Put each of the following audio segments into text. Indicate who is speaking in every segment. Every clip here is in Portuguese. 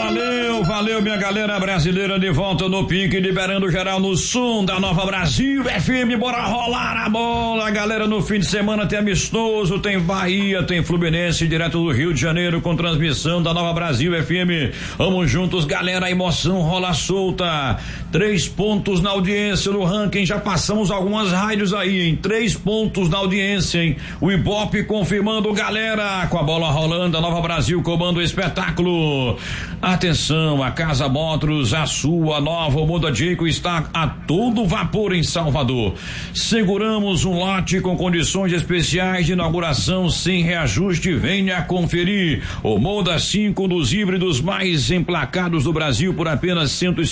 Speaker 1: Valeu, minha galera brasileira, de volta no pique, liberando geral no som da Nova Brasil FM. Bora rolar a bola, galera. No fim de semana tem amistoso, tem Bahia, tem Fluminense, direto do Rio de Janeiro, com transmissão da Nova Brasil FM. Vamos juntos, galera, a emoção rola solta. 3 pontos na audiência no ranking, já passamos algumas rádios aí, hein? 3 pontos na audiência, hein? O Ibope confirmando, galera, com a bola rolando, a Nova Brasil comanda o espetáculo. Atenção, a Casa Motors, a sua nova Moda Jayco está a todo vapor em Salvador. Seguramos um lote com condições especiais de inauguração sem reajuste. Venha conferir. O Moda 5 dos híbridos mais emplacados do Brasil por apenas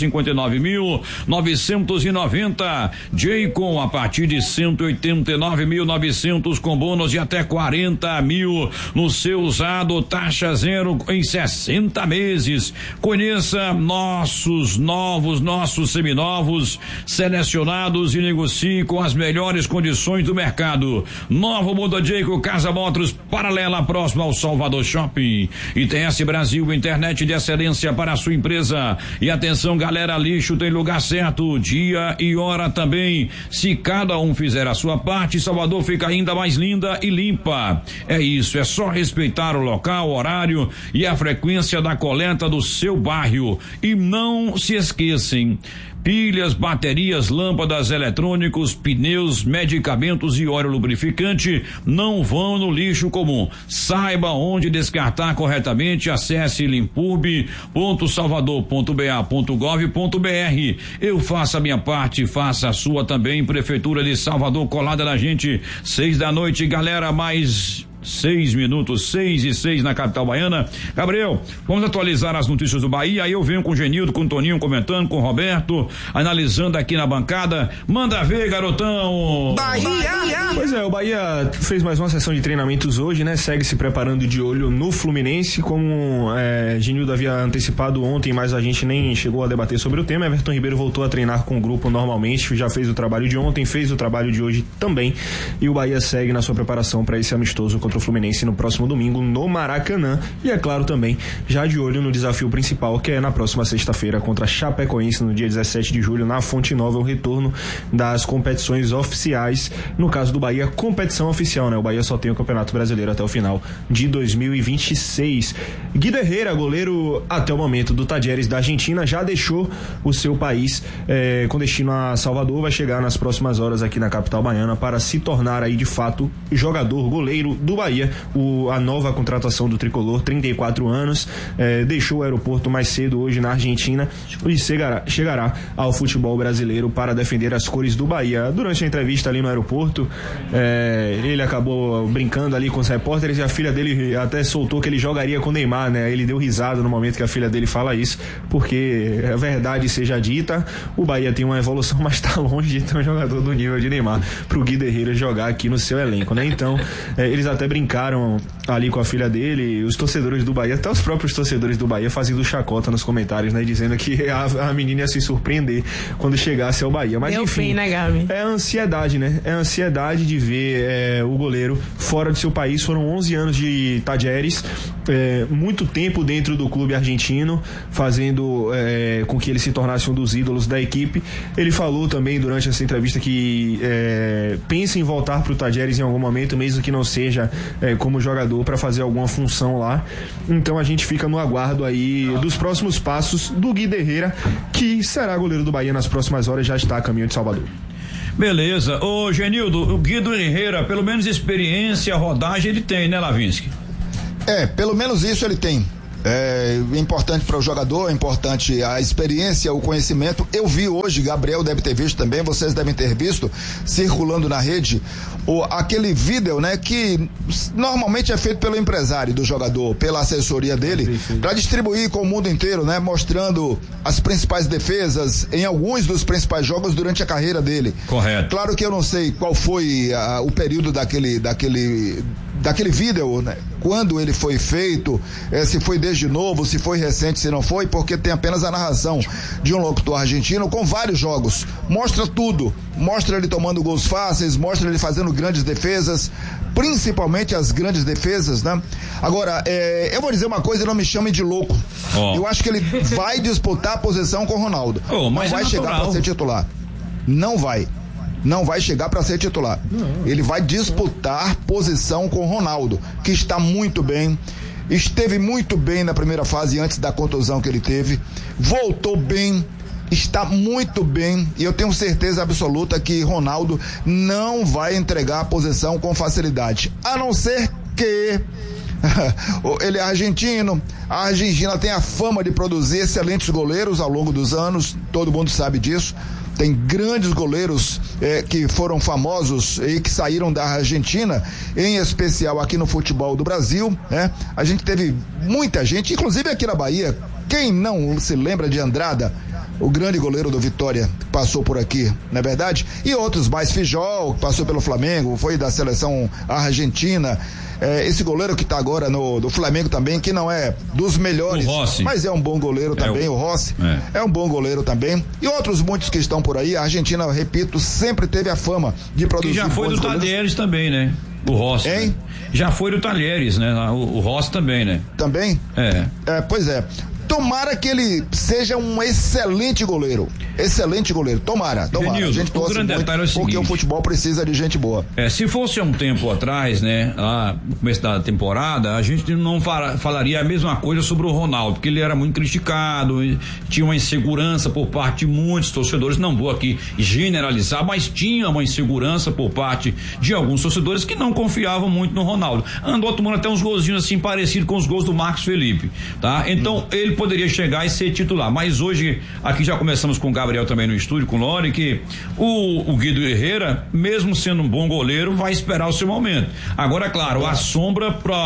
Speaker 1: 159.990. Jayco a partir de 189.900 com bônus de até 40 mil no seu usado, taxa zero em 60 meses. Conheça nossos seminovos selecionados e negocie com as melhores condições do mercado. Nova Moda Jayco, Casa Motors, paralela próxima ao Salvador Shopping. ITS Brasil, internet de excelência para a sua empresa. E atenção, galera, lixo tem lugar certo, dia e hora também. Se cada um fizer a sua parte, Salvador fica ainda mais linda e limpa. É isso, é só respeitar o local, o horário e a frequência da coleta do seu bairro. E não se esqueçam: pilhas, baterias, lâmpadas, eletrônicos, pneus, medicamentos e óleo lubrificante não vão no lixo comum. Saiba onde descartar corretamente. Acesse limpurbe.salvador.ba.gov.br. Eu faço a minha parte, faça a sua também. Prefeitura de Salvador colada na gente. 6 da noite, galera, mais 6 minutos, 6:06 na capital baiana. Gabriel, vamos atualizar as notícias do Bahia. Aí eu venho com o Genildo, com o Toninho comentando, com o Roberto, analisando aqui na bancada. Manda ver, garotão.
Speaker 2: Bahia! Pois é, o Bahia fez mais uma sessão de treinamentos hoje, né? Segue se preparando de olho no Fluminense, como Genildo havia antecipado ontem, mas a gente nem chegou a debater sobre o tema. Everton Ribeiro voltou a treinar com o grupo normalmente, já fez o trabalho de ontem, fez o trabalho de hoje também, e o Bahia segue na sua preparação para esse amistoso contra o Fluminense no próximo domingo no Maracanã. E é claro também já de olho no desafio principal, que é na próxima sexta-feira contra a Chapecoense, no dia 17 de julho, na Fonte Nova, o retorno das competições oficiais. No caso do Bahia, competição oficial, né? O Bahia só tem o Campeonato Brasileiro até o final de 2026. Guido Herrera, goleiro até o momento do Talleres da Argentina, já deixou o seu país com destino a Salvador, vai chegar nas próximas horas aqui na capital baiana para se tornar aí de fato jogador, goleiro do Bahia. A nova contratação do tricolor, 34 anos, deixou o aeroporto mais cedo hoje na Argentina e chegará ao futebol brasileiro para defender as cores do Bahia. Durante a entrevista ali no aeroporto, ele acabou brincando ali com os repórteres e a filha dele até soltou que ele jogaria com o Neymar, né? Ele deu risada no momento que a filha dele fala isso, porque a verdade seja dita, o Bahia tem uma evolução, mas está longe de ter um jogador do nível de Neymar pro Guido Herrera jogar aqui no seu elenco, né? Então, eles até brincaram ali com a filha dele, os torcedores do Bahia, até os próprios torcedores do Bahia fazendo chacota nos comentários, né? Dizendo que a menina ia se surpreender quando chegasse ao Bahia. Mas
Speaker 3: Deu
Speaker 2: enfim,
Speaker 3: fim, né, Gabi?
Speaker 2: é a ansiedade, né? É a ansiedade de ver o goleiro fora do seu país. Foram 11 anos de Talleres, muito tempo dentro do clube argentino, fazendo com que ele se tornasse um dos ídolos da equipe. Ele falou também durante essa entrevista que pensa em voltar para o Talleres em algum momento, mesmo que não seja como jogador, para fazer alguma função lá. Então a gente fica no aguardo aí dos próximos passos do Guido Herrera, que será goleiro do Bahia nas próximas horas, já está a caminho de Salvador.
Speaker 1: Beleza. Ô Genildo, o Guido Herrera, pelo menos experiência, rodagem ele tem, né, Lavinsky?
Speaker 4: Pelo menos isso ele tem. É importante para o jogador, é importante a experiência, o conhecimento. Eu vi hoje, Gabriel deve ter visto também, vocês devem ter visto, circulando na rede, aquele vídeo, né, que normalmente é feito pelo empresário do jogador, pela assessoria dele, para distribuir com o mundo inteiro, né, mostrando as principais defesas em alguns dos principais jogos durante a carreira dele.
Speaker 1: Correto.
Speaker 4: Claro que eu não sei qual foi o período daquele vídeo, né? Quando ele foi feito, se foi desde novo, se foi recente, se não foi, porque tem apenas a narração de um locutor argentino com vários jogos. Mostra tudo, mostra ele tomando gols fáceis, mostra ele fazendo grandes defesas, principalmente as grandes defesas, né? Agora, eu vou dizer uma coisa, não me chame de louco. Eu acho que ele vai disputar a posição com o Ronaldo.
Speaker 1: Mas
Speaker 4: não vai chegar para ser titular. Não vai chegar para ser titular. Ele vai disputar posição com o Ronaldo, que está muito bem, esteve muito bem na primeira fase antes da contusão que ele teve, voltou bem, está muito bem, e eu tenho certeza absoluta que Ronaldo não vai entregar a posição com facilidade, a não ser que ele é argentino. A Argentina tem a fama de produzir excelentes goleiros ao longo dos anos, todo mundo sabe disso. Tem grandes goleiros que foram famosos e que saíram da Argentina, em especial aqui no futebol do Brasil, né? A gente teve muita gente, inclusive aqui na Bahia. Quem não se lembra de Andrada, o grande goleiro do Vitória, que passou por aqui, não é verdade? E outros mais, Fijol, que passou pelo Flamengo, foi da seleção argentina. Esse goleiro que está agora do Flamengo também, que não é dos melhores, mas é um bom goleiro também, o Rossi, é um bom goleiro também, e outros muitos que estão por aí. A Argentina, eu repito, sempre teve a fama de produzir.
Speaker 1: E já foi do Talheres também, né? O Rossi.
Speaker 4: Hein?
Speaker 1: Né? Já foi do Talheres, né? O Rossi também, né?
Speaker 4: Também? Pois é. Tomara que ele seja um excelente goleiro. Excelente goleiro. Tomara.
Speaker 1: Genildo,
Speaker 4: a gente torce muito, porque o futebol precisa de gente boa.
Speaker 1: Se fosse um tempo atrás, né, lá no começo da temporada, a gente não falaria a mesma coisa sobre o Ronaldo, porque ele era muito criticado, tinha uma insegurança por parte de muitos torcedores. Não vou aqui generalizar, mas tinha uma insegurança por parte de alguns torcedores que não confiavam muito no Ronaldo. Andou tomando até uns golzinhos assim parecidos com os gols do Marcos Felipe, tá? Então ele poderia chegar e ser titular, mas hoje aqui já começamos com o Gabriel também no estúdio, com o Lore, que o Guido Herrera, mesmo sendo um bom goleiro, vai esperar o seu momento. Agora, claro, a sombra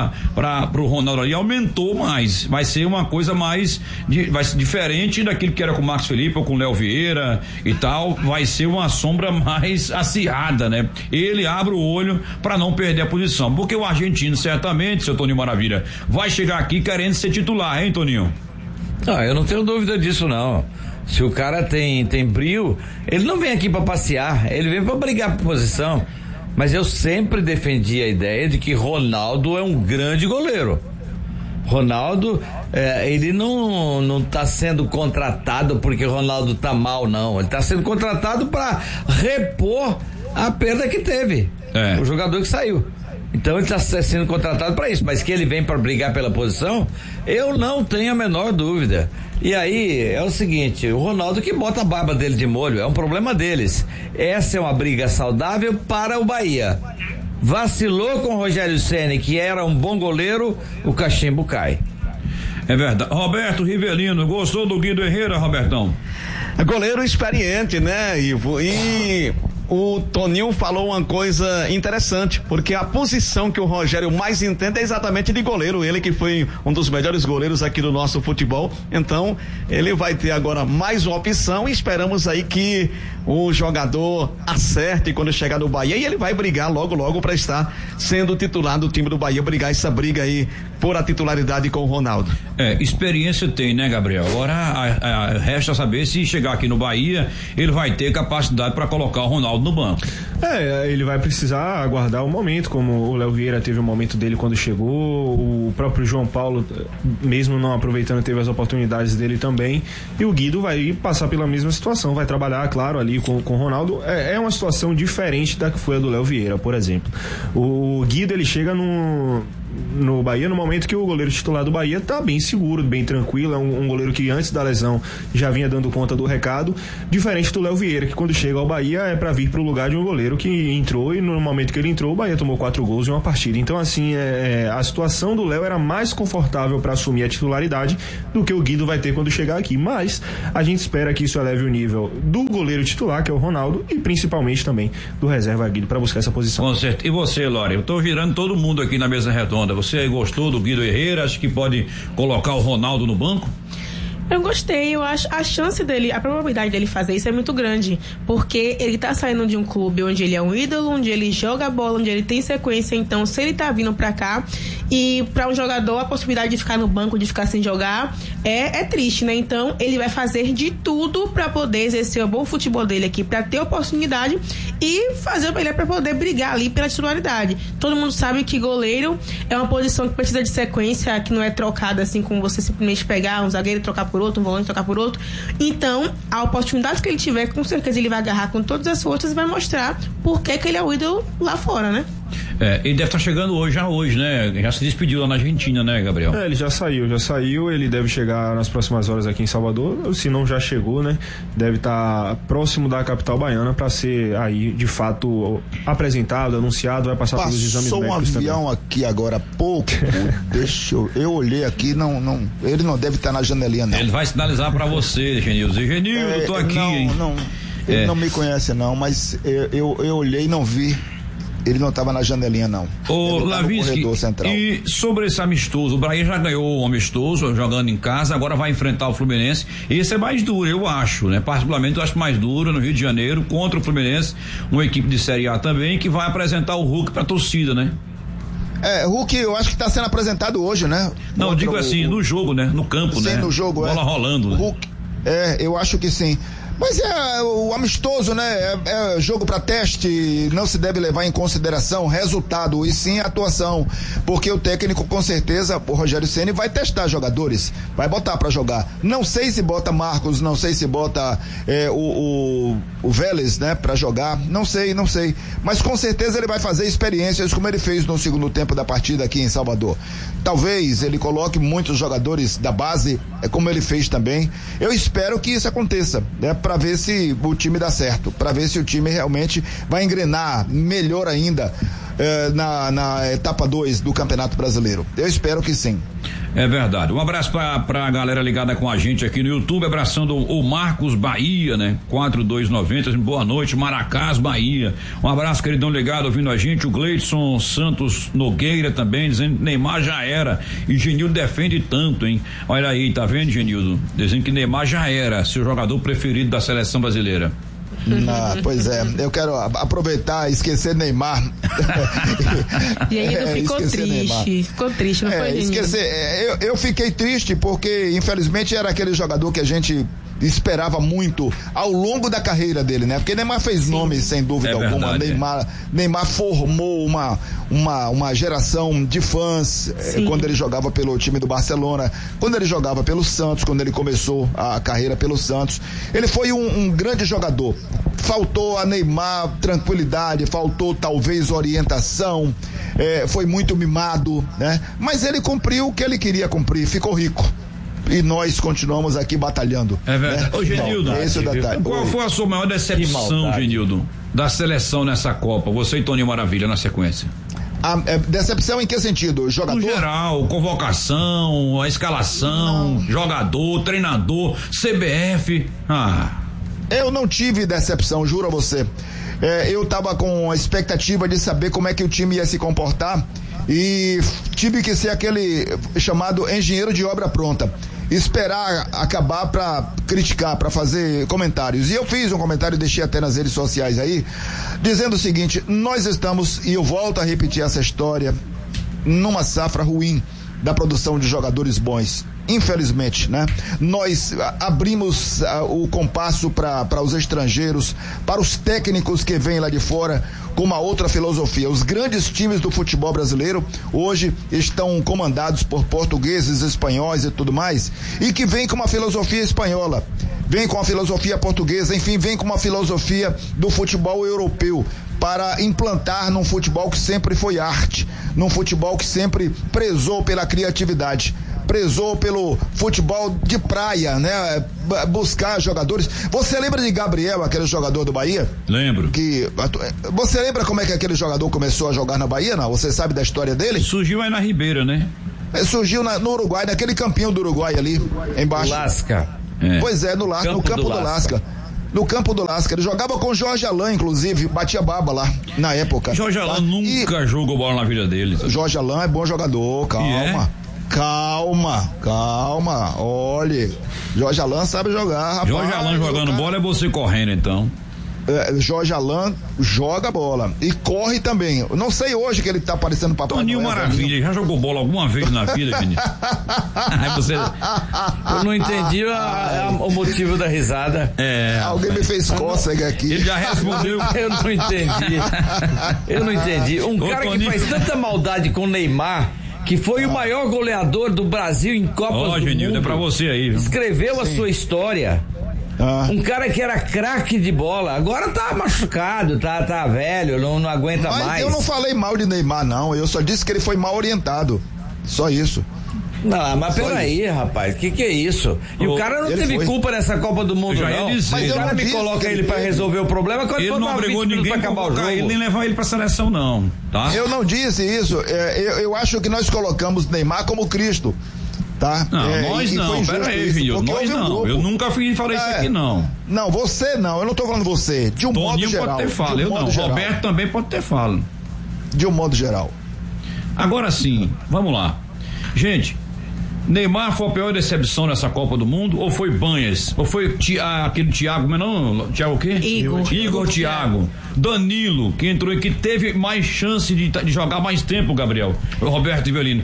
Speaker 1: pro Ronaldo ali aumentou mais, vai ser uma coisa mais vai ser diferente daquilo que era com o Marcos Felipe ou com o Léo Vieira e tal, vai ser uma sombra mais acirrada, né? Ele abre o olho para não perder a posição, porque o argentino certamente, seu Toninho Maravilha, vai chegar aqui querendo ser titular, hein, Toninho?
Speaker 3: Eu não tenho dúvida disso, não. Se o cara tem brio, ele não vem aqui para passear, ele vem para brigar por posição. Mas eu sempre defendi a ideia de que Ronaldo é um grande goleiro. Ronaldo, ele não tá sendo contratado porque Ronaldo tá mal, não. Ele tá sendo contratado para repor a perda que teve. O jogador que saiu. Então ele está sendo contratado para isso, mas que ele vem para brigar pela posição, eu não tenho a menor dúvida. E aí é o seguinte, o Ronaldo que bota a barba dele de molho, é um problema deles. Essa é uma briga saudável para o Bahia. Vacilou com o Rogério Ceni, que era um bom goleiro, o cachimbo cai.
Speaker 1: É verdade. Roberto Rivelino, gostou do Guido Herrera, Robertão?
Speaker 5: Goleiro experiente, né, Ivo? E o Toninho falou uma coisa interessante, porque a posição que o Rogério mais entende é exatamente de goleiro, ele que foi um dos melhores goleiros aqui do nosso futebol. Então ele vai ter agora mais uma opção e esperamos aí que o jogador acerte quando chegar no Bahia, e ele vai brigar logo para estar sendo titular do time do Bahia, brigar essa briga aí por a titularidade com o Ronaldo.
Speaker 1: Experiência tem, né, Gabriel? Agora resta saber se chegar aqui no Bahia ele vai ter capacidade para colocar o Ronaldo no banco.
Speaker 2: Ele vai precisar aguardar o momento, como o Léo Vieira teve o momento dele quando chegou, o próprio João Paulo, mesmo não aproveitando, teve as oportunidades dele também, e o Guido vai passar pela mesma situação, vai trabalhar, claro, ali com o Ronaldo. É uma situação diferente da que foi a do Léo Vieira, por exemplo. O Guido, ele chega no Bahia no momento que o goleiro titular do Bahia tá bem seguro, bem tranquilo, é um goleiro que antes da lesão já vinha dando conta do recado, diferente do Léo Vieira, que quando chega ao Bahia é para vir pro lugar de um goleiro que entrou, e no momento que ele entrou o Bahia tomou 4 gols em uma partida. Então assim, a situação do Léo era mais confortável para assumir a titularidade do que o Guido vai ter quando chegar aqui, mas a gente espera que isso eleve o nível do goleiro titular, que é o Ronaldo, e principalmente também do reserva Guido, para buscar essa posição.
Speaker 1: Com certeza. E você, Lore? Eu tô girando todo mundo aqui na mesa redonda. Você gostou do Guido Herrera? Acho que pode colocar o Ronaldo no banco?
Speaker 6: Eu gostei, eu acho a chance dele, a probabilidade dele fazer isso é muito grande, porque ele tá saindo de um clube onde ele é um ídolo, onde ele joga bola, onde ele tem sequência, então se ele tá vindo pra cá, e pra um jogador a possibilidade de ficar no banco, de ficar sem jogar, é triste, né? Então ele vai fazer de tudo pra poder exercer o bom futebol dele aqui, pra ter oportunidade e fazer o melhor pra poder brigar ali pela titularidade. Todo mundo sabe que goleiro é uma posição que precisa de sequência, que não é trocada assim como você simplesmente pegar um zagueiro e trocar por outro, um volante trocar por outro. Então, a oportunidade que ele tiver, com certeza ele vai agarrar com todas as forças e vai mostrar por que ele é o ídolo lá fora, né?
Speaker 1: Ele deve estar chegando hoje, né? Já se despediu lá na Argentina, né, Gabriel?
Speaker 2: Ele já saiu, ele deve chegar nas próximas horas aqui em Salvador, se não já chegou, né? Deve estar próximo da capital baiana para ser aí, de fato, apresentado, anunciado, vai passar pelos exames médicos também.
Speaker 4: Passou um avião aqui agora há pouco, eu olhei aqui, ele não deve estar na janelinha, não.
Speaker 1: Ele vai sinalizar para você, Genildo. Genildo, eu tô aqui, hein?
Speaker 4: Ele não me conhece, não, mas eu olhei e não vi. Ele não estava na janelinha, não.
Speaker 1: Ô, Lavinsky, e sobre esse amistoso, o Bahia já ganhou um amistoso, jogando em casa, agora vai enfrentar o Fluminense. Esse é mais duro, eu acho, né? Particularmente eu acho mais duro no Rio de Janeiro, contra o Fluminense, uma equipe de Série A também, que vai apresentar o Hulk pra torcida, né?
Speaker 4: Hulk, eu acho que está sendo apresentado hoje, né?
Speaker 1: Não, digo assim, no jogo, né? No campo, né?
Speaker 4: Sim, no jogo,
Speaker 1: bola rolando, né?
Speaker 4: Hulk, eu acho que sim. Mas é o amistoso, né? É jogo para teste, não se deve levar em consideração resultado e sim atuação, porque o técnico com certeza, o Rogério Ceni, vai testar jogadores, vai botar para jogar. Não sei se bota Marcos, não sei se bota o Vélez, né, para jogar, não sei, mas com certeza ele vai fazer experiências como ele fez no segundo tempo da partida aqui em Salvador. Talvez ele coloque muitos jogadores da base, como ele fez também. Eu espero que isso aconteça, né, para ver se o time dá certo, para ver se o time realmente vai engrenar melhor ainda na etapa 2 do Campeonato Brasileiro. Eu espero que sim.
Speaker 1: É verdade. Um abraço pra galera ligada com a gente aqui no YouTube, abraçando o Marcos Bahia, né? 4290, boa noite, Maracás, Bahia. Um abraço, queridão ligado, ouvindo a gente, o Gleidson Santos Nogueira também, dizendo que Neymar já era, e Genildo defende tanto, hein? Olha aí, tá vendo, Genildo? Dizendo que Neymar já era seu jogador preferido da seleção brasileira.
Speaker 4: Pois é, eu quero aproveitar e esquecer Neymar.
Speaker 6: Genildo ficou triste, não foi, Genildo?
Speaker 4: Eu fiquei triste porque infelizmente era aquele jogador que a gente esperava muito ao longo da carreira dele, né? Porque Neymar fez nome, sem dúvida alguma. Neymar formou uma geração de fãs quando ele jogava pelo time do Barcelona, quando ele jogava pelo Santos, quando ele começou a carreira pelo Santos. Ele foi um grande jogador. Faltou a Neymar tranquilidade, faltou talvez orientação, foi muito mimado, né? Mas ele cumpriu o que ele queria cumprir, ficou rico. E nós continuamos aqui batalhando.
Speaker 1: É verdade. Ô, Genildo, qual foi a sua maior decepção, Genildo, da seleção nessa Copa? Você e Toninho Maravilha na sequência.
Speaker 4: Decepção em que sentido? Jogador?
Speaker 1: No geral, convocação, a escalação, jogador, treinador, CBF.
Speaker 4: Eu não tive decepção, juro a você. Eu tava com a expectativa de saber como é que o time ia se comportar e tive que ser aquele chamado engenheiro de obra pronta. Esperar acabar para criticar, para fazer comentários. E eu fiz um comentário e deixei até nas redes sociais aí, dizendo o seguinte: nós estamos, e eu volto a repetir essa história, numa safra ruim da produção de jogadores bons. Infelizmente, né? Nós abrimos o compasso para os estrangeiros, para os técnicos que vêm lá de fora com uma outra filosofia. Os grandes times do futebol brasileiro hoje estão comandados por portugueses, espanhóis e tudo mais, e que vêm com uma filosofia espanhola, vem com a filosofia portuguesa, enfim, vem com uma filosofia do futebol europeu, para implantar num futebol que sempre foi arte, num futebol que sempre prezou pela criatividade, prezou pelo futebol de praia, né? Buscar jogadores. Você lembra de Gabriel, aquele jogador do Bahia?
Speaker 1: Lembro.
Speaker 4: Você lembra como é que aquele jogador começou a jogar na Bahia, não? Você sabe da história dele?
Speaker 1: Surgiu aí na Ribeira, né?
Speaker 4: Surgiu no Uruguai, naquele campinho do Uruguai ali, embaixo.
Speaker 3: Lasca.
Speaker 4: Pois é, no campo do Lasca. No campo do Lasca, ele jogava com o Jorge Alain, inclusive, batia baba lá, na época.
Speaker 1: Jorge Alain nunca jogou bola na vida dele.
Speaker 4: Jorge Alain é bom jogador, calma. Calma. Olhe, Jorge Alain sabe jogar, rapaz.
Speaker 1: Jorge Alain jogando bola é você correndo, então.
Speaker 4: Jorge Alain joga bola e corre também. Eu não sei hoje que ele tá parecendo Papai
Speaker 1: Toninho
Speaker 4: Noel.
Speaker 1: Maravilha, já jogou bola alguma vez na vida, Vinícius? Aí você...
Speaker 3: Eu não entendi o motivo da risada.
Speaker 4: Alguém me fez cócega aqui.
Speaker 1: Ele já respondeu.
Speaker 3: Eu não entendi. Um cara que faz tanta maldade com o Neymar, que foi o maior goleador do Brasil em Copas do
Speaker 1: Genildo,
Speaker 3: Mundo.
Speaker 1: é pra você aí, viu?
Speaker 3: Escreveu a sua história. Um cara que era craque de bola, agora tá machucado, tá velho, não aguenta mais.
Speaker 4: Eu não falei mal de Neymar, não. Eu só disse que ele foi mal orientado. Só isso.
Speaker 3: Não, mas peraí, rapaz, que é isso? E o cara não teve culpa nessa Copa do Mundo, não.
Speaker 1: Mas
Speaker 3: o cara me coloca ele pra resolver o problema quando
Speaker 1: ele não obrigou ninguém pra acabar o jogo. Ele nem levar ele pra seleção, não, tá?
Speaker 4: Eu não disse isso. Eu acho que nós colocamos Neymar como Cristo. Tá?
Speaker 1: Não, nós não, pera aí, Vinho, nós não, eu nunca falei isso aqui, não.
Speaker 4: Não, você não, eu não tô falando você, de um modo geral.
Speaker 1: Toninho pode ter fala, eu não, Roberto também pode ter fala.
Speaker 4: De um modo geral.
Speaker 1: Agora sim, vamos lá. Gente, Neymar foi a pior decepção nessa Copa do Mundo, ou foi Banhas, ou foi aquele Thiago, mas não, Thiago o quê? Igor Thiago. Danilo, que entrou e que teve mais chance de jogar mais tempo, Gabriel. O Roberto Rivelino.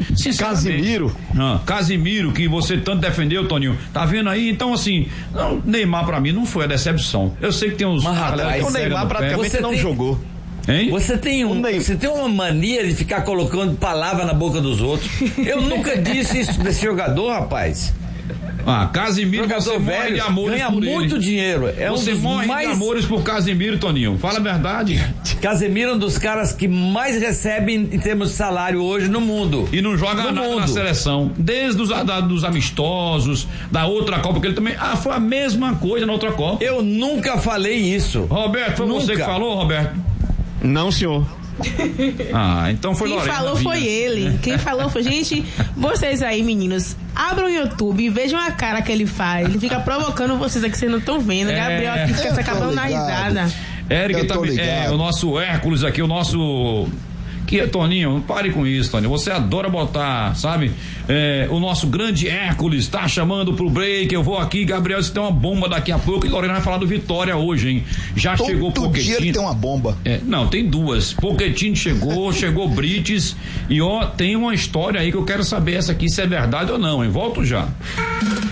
Speaker 1: Casimiro, que você tanto defendeu, Toninho. Tá vendo aí? Então, assim, Neymar pra mim não foi a decepção. Eu sei que tem uns...
Speaker 5: o Neymar praticamente não jogou.
Speaker 3: Hein? Você tem uma mania de ficar colocando palavra na boca dos outros. Eu nunca disse isso desse jogador, rapaz.
Speaker 1: Casimiro, você morre de amores
Speaker 3: ganha
Speaker 1: por
Speaker 3: muito
Speaker 1: ele.
Speaker 3: Dinheiro.
Speaker 1: Você morre de amores por Casimiro, Toninho. Fala a verdade.
Speaker 3: Casimiro é um dos caras que mais recebe em termos de salário hoje no mundo.
Speaker 1: E não joga nada na seleção. Desde dos amistosos, da outra Copa, que ele também... foi a mesma coisa na outra Copa.
Speaker 3: Eu nunca falei isso.
Speaker 1: Roberto, foi você que falou, Roberto?
Speaker 5: Não, senhor.
Speaker 1: Então foi Lorena.
Speaker 6: Quem falou foi ele. Quem falou foi... Gente, vocês aí, meninos, abram o YouTube e vejam a cara que ele faz. Ele fica provocando vocês aqui, vocês não estão vendo. Gabriel aqui fica se acabando na risada.
Speaker 1: Érica também, o nosso Hércules aqui, o nosso... Toninho, pare com isso, Toninho. Você adora botar, sabe? O nosso grande Hércules tá chamando pro break. Eu vou aqui, Gabriel, você tem uma bomba daqui a pouco. E Lorena vai falar do Vitória hoje, hein? Já
Speaker 4: todo
Speaker 1: chegou
Speaker 4: Pochettino. Todo dia ele tem uma bomba.
Speaker 1: Não, tem duas. Pochettino chegou Brites. E tem uma história aí que eu quero saber essa aqui, se é verdade ou não, hein? Volto já.